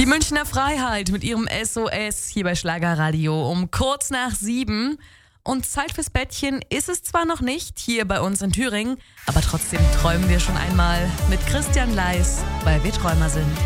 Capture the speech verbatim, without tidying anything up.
Die Münchner Freiheit mit ihrem S O S hier bei Schlagerradio um kurz nach sieben. Und Zeit fürs Bettchen ist es zwar noch nicht hier bei uns in Thüringen, aber trotzdem träumen wir schon einmal mit Christian Leis, weil wir Träumer sind.